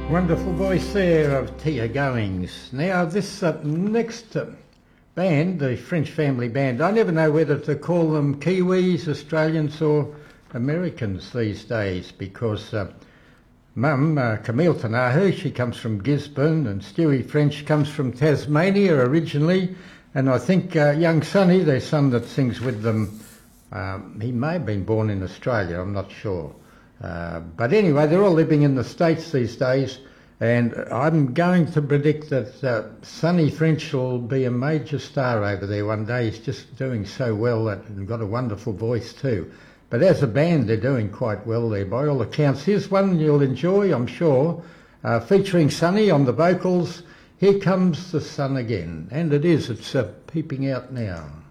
Wonderful voice there of Tia Goings. Now this next band, the French Family Band, I never know whether to call them Kiwis, Australians or Americans these days, because Mum, Camille Tanahu, she comes from Gisborne, and Stewie French comes from Tasmania originally, and I think young Sonny, their son that sings with them, he may have been born in Australia, I'm not sure. But anyway, they're all living in the States these days, and I'm going to predict that Sonny French will be a major star over there one day. He's just doing so well and got a wonderful voice too. But as a band, they're doing quite well there by all accounts. Here's one you'll enjoy, I'm sure, featuring Sonny on the vocals. Here Comes the Sun Again, and it's peeping out now.